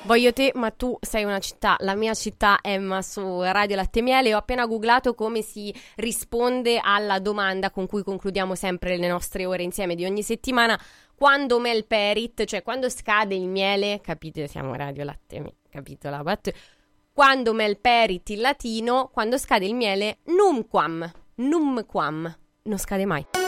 Voglio te, ma tu sei una città. La mia città, Emma, su Radio Latte e Miele. Ho appena googlato come si risponde alla domanda con cui concludiamo sempre le nostre ore insieme di ogni settimana. Quando melperit, cioè quando scade il miele, capite, siamo Radio Latte e Miele, capito la battuta? Quando melperit in latino, quando scade il miele, numquam, non scade mai.